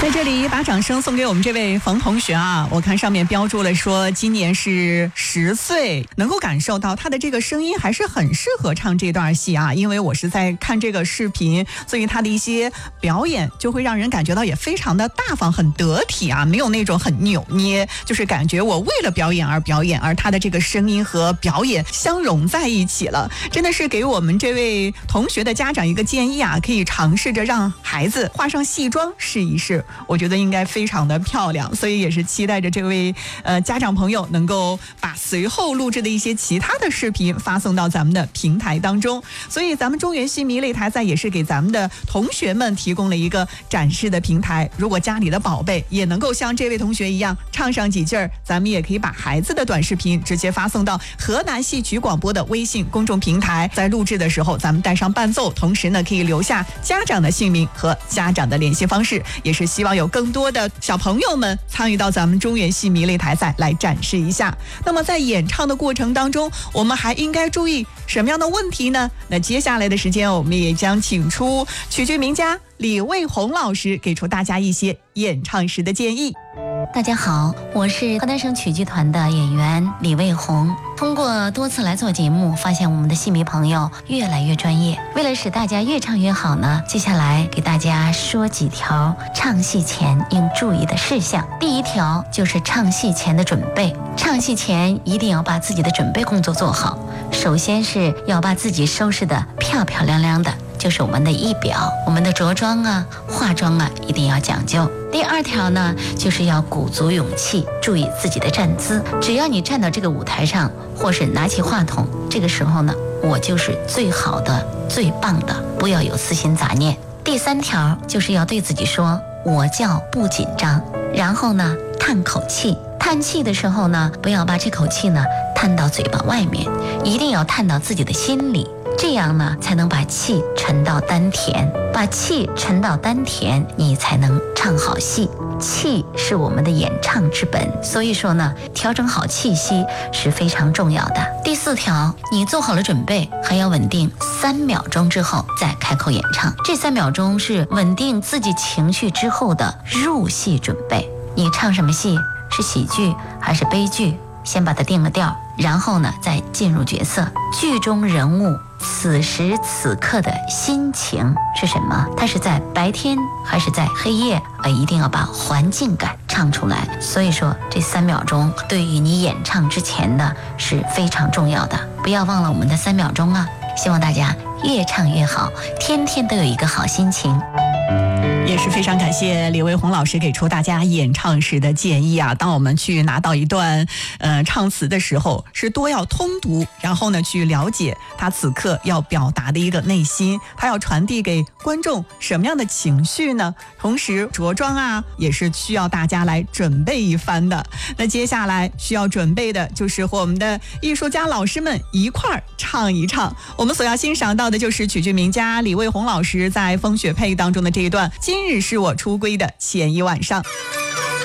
在这里把掌声送给我们这位冯同学啊！我看上面标注了说今年是10岁，能够感受到他的这个声音还是很适合唱这段戏啊。因为我是在看这个视频，所以他的一些表演就会让人感觉到也非常的大方，很得体啊，没有那种很扭捏，就是感觉我为了表演而表演，而他的这个声音和表演相融在一起了，真的是给我们这位同学的家长一个建议啊，可以尝试着让孩子化上戏妆试一试。我觉得应该非常的漂亮，所以也是期待着这位家长朋友能够把随后录制的一些其他的视频发送到咱们的平台当中。所以咱们中原戏迷擂台赛也是给咱们的同学们提供了一个展示的平台，如果家里的宝贝也能够像这位同学一样唱上几句儿，咱们也可以把孩子的短视频直接发送到河南戏曲广播的微信公众平台，在录制的时候咱们带上伴奏，同时呢可以留下家长的姓名和家长的联系方式，也是希望有更多的小朋友们参与到咱们中原戏迷擂台赛来展示一下。那么在演唱的过程当中，我们还应该注意什么样的问题呢？那接下来的时间我们也将请出曲剧名家李卫红老师，给出大家一些演唱时的建议。 大家好，我是河南省曲剧团的演员李卫红。通过多次来做节目，发现我们的戏迷朋友越来越专业。为了使大家越唱越好呢，接下来给大家说几条唱戏前应注意的事项。第一条就是唱戏前的准备。唱戏前一定要把自己的准备工作做好，首先是要把自己收拾得漂漂亮亮的，就是我们的仪表，我们的着装啊、化妆啊一定要讲究。第二条呢，就是要鼓足勇气，注意自己的站姿。只要你站到这个舞台上，或是拿起话筒，这个时候呢，我就是最好的、最棒的，不要有私心杂念。第三条就是要对自己说，我叫不紧张。然后呢，叹口气。叹气的时候呢，不要把这口气呢叹到嘴巴外面，一定要叹到自己的心里。这样呢，才能把气沉到丹田，把气沉到丹田，你才能唱好戏。气是我们的演唱之本，所以说呢，调整好气息是非常重要的。第四条，你做好了准备，还要稳定3秒钟之后再开口演唱。这3秒钟是稳定自己情绪之后的入戏准备。你唱什么戏？是喜剧还是悲剧？先把它定了调，然后呢再进入角色。剧中人物此时此刻的心情是什么？他是在白天还是在黑夜？一定要把环境感唱出来。所以说这3秒钟对于你演唱之前呢是非常重要的，不要忘了我们的3秒钟啊！希望大家越唱越好，天天都有一个好心情。 也是非常感谢李卫红老师给出大家演唱时的建议啊。当我们去拿到一段唱词的时候，是多要通读，然后呢去了解他此刻要表达的一个内心，他要传递给观众什么样的情绪呢？同时着装啊也是需要大家来准备一番的。那接下来需要准备的就是和我们的艺术家老师们一块儿唱一唱。我们所要欣赏到的就是曲剧名家李卫红老师在《风雪配》当中的这一段，今日是我出归的前一晚上。